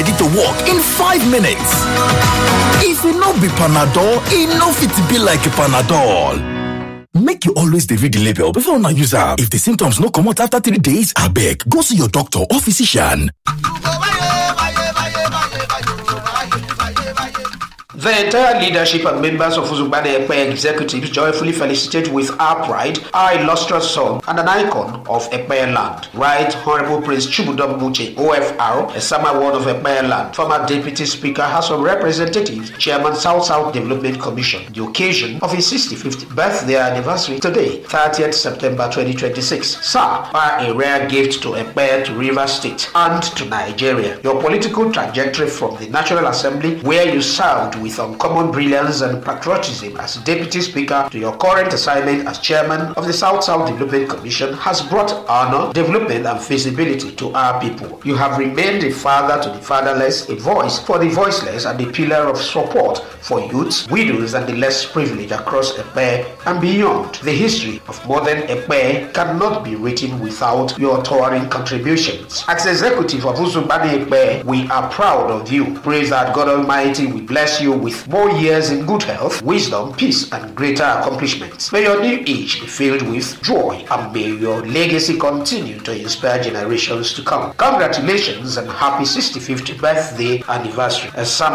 ready to work in 5 minutes. If e no be Panadol, e no fit be like Panadol. Make you always dey read the label before una use am. If the symptoms no comot after 3 days, abeg go see your doctor or physician. The entire leadership and members of Uzugbane Ekpe executives joyfully felicitate with our pride our illustrious son and an icon of Ekpe land, Right Honorable Prince Chibudom Muche, OFR, Esama Ward of Ekpe land, former Deputy Speaker, House of Representatives, Chairman South-South Development Commission, the occasion of his 65th birthday anniversary today, 30th September 2026. Sir, are a rare gift to Ekpe, to Rivers State, and to Nigeria. Your political trajectory from the National Assembly, where you served with uncommon brilliance and patriotism as Deputy Speaker, to your current assignment as Chairman of the South-South Development Commission, has brought honor, development, and visibility to our people. You have remained a father to the fatherless, a voice for the voiceless, and a pillar of support for youths, widows, and the less privileged across Ekpe and beyond. The history of modern Ekpe cannot be written without your towering contributions. As executive of Uzugbane Ekpe, we are proud of you. Pray that God Almighty will bless you with more years in good health, wisdom, peace, and greater accomplishments. May your new age be filled with joy, and may your legacy continue to inspire generations to come. Congratulations and happy 65th birthday anniversary.